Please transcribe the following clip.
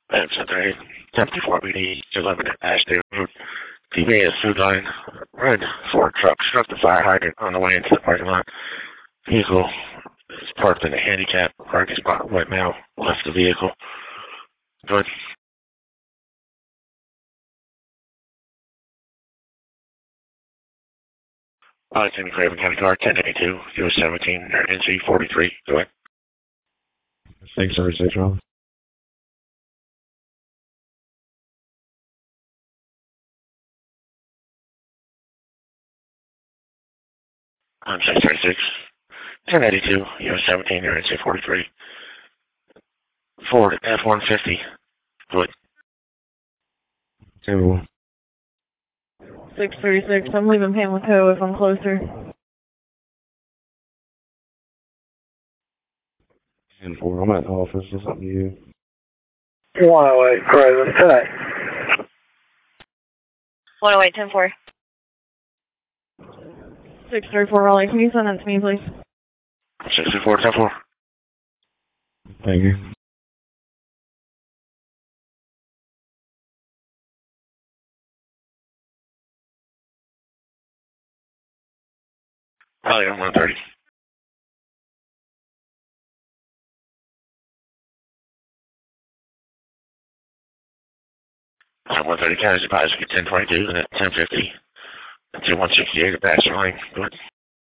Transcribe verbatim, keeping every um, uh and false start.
And so they ten fifty-four B D eleven at Ashdale Road. T V is Food Line. Red Ford truck struck the fire hydrant on the way into the parking lot. Vehicle is parked in a handicap parking spot. Right now, left the vehicle. Good. Uh, it's in Craven County Car, ten eighty-two, U S seventeen, N C forty-three. Go ahead. Thanks, sir. Safe travel. I'm six thirty-six, ten eighty-two, U S seventeen, N C forty-three. Ford F one fifty. Go ahead. Table. six thirty-six, I'm leaving Pamlico if I'm closer. ten four, I'm at the office. It's up to you. one oh eight, Craven, ten eight. one oh eight, ten four. six thirty-four, Raleigh, can you send that to me, please? sixty-four, ten four. Thank you. Oh, yeah, one thirty. Uh, one thirty, County Advisory, ten twenty-two, and at ten fifty. Until one sixty-eight at Baxter Lane. Go ahead.